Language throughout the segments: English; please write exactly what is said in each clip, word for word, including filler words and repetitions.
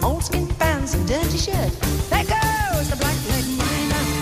old skin pants and dirty shirt. There goes the black-leg miner.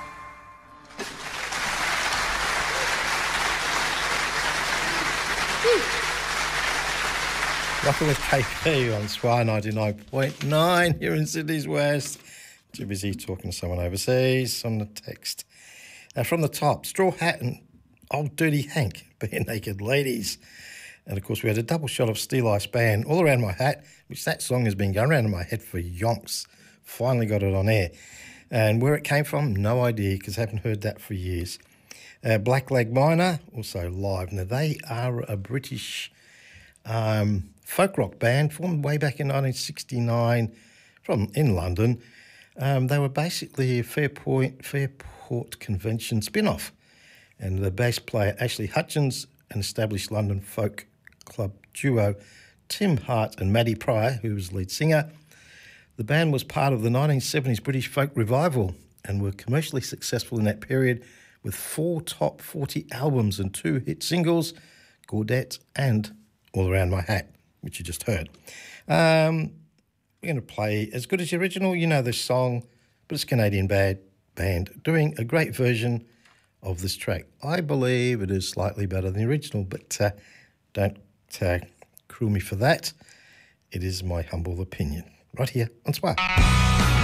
Rocking with K P on Swire ninety-nine point nine here in Sydney's West. Too busy talking to someone overseas on the text. Now from the top, Straw Hat and Old Dirty Hank, Bare Naked Ladies. And of course we had a double shot of Steel Ice Band, All Around My Hat, which that song has been going around in my head for yonks. Finally got it on air. And where it came from, no idea, because I haven't heard that for years. Uh, Black-Leg Miner, also live. Now they are a British um, folk rock band formed way back in nineteen sixty-nine from in London. Um, they were basically a Fairport, Fairport Convention spin-off. And the bass player, Ashley Hutchins, an established London folk club duo, Tim Hart and Maddie Pryor, who was lead singer. The band was part of the nineteen seventies British folk revival and were commercially successful in that period with four top forty albums and two hit singles, Gaudette and All Around My Hat, which you just heard. Um, we're going to play As Good as the Original. You know this song, but it's a Canadian bad band doing a great version of this track. I believe it is slightly better than the original, but uh, don't uh, crew me for that. It is my humble opinion. Right here on Spark.